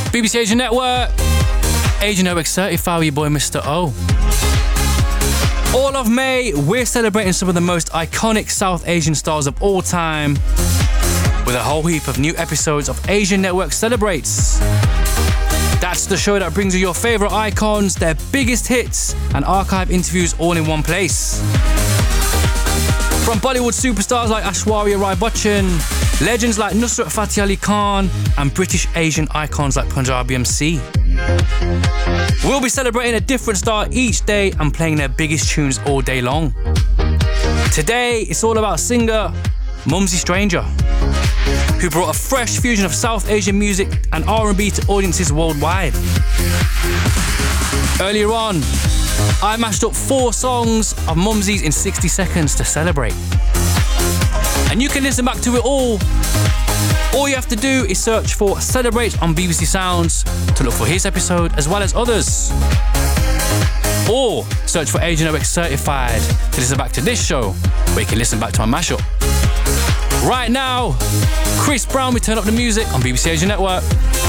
BBC Asian Network, Asian Network Certified with your boy Mr. O. All of May, we're celebrating some of the most iconic South Asian stars of all time with a whole heap of new episodes of Asian Network Celebrates. That's the show that brings you your favourite icons, their biggest hits, and archive interviews all in one place. From Bollywood superstars like Aishwarya Rai Bachchan, legends like Nusrat Fateh Ali Khan, and British Asian icons like Punjabi MC. We'll be celebrating a different star each day and playing their biggest tunes all day long. Today, it's all about singer Mumsy Stranger, who brought a fresh fusion of South Asian music and R&B to audiences worldwide. Earlier on, I mashed up 4 songs of Mumsy's in 60 seconds to celebrate. And you can listen back to it all. All you have to do is search for Celebrate on BBC Sounds to look for his episode as well as others. Or search for Asian Network Certified to listen back to this show, where you can listen back to my mashup. Right now, Chris Brown, we turn up the music on BBC Asian Network.